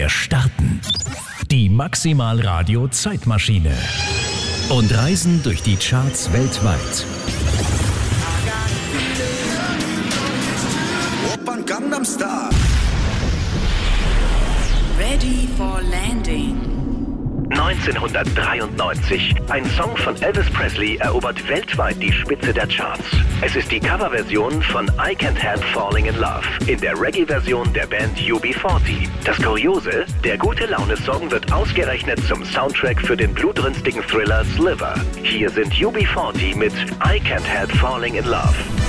Wir starten. Die Maximal Radio Zeitmaschine. Und reisen durch die Charts weltweit. Opern Gangnam Style. Ready for landing. 1993. Ein Song von Elvis Presley erobert weltweit die Spitze der Charts. Es ist die Coverversion von I Can't Help Falling in Love in der Reggae-Version der Band UB40. Das Kuriose, der Gute-Laune-Song wird ausgerechnet zum Soundtrack für den blutrünstigen Thriller Sliver. Hier sind UB40 mit I Can't Help Falling in Love.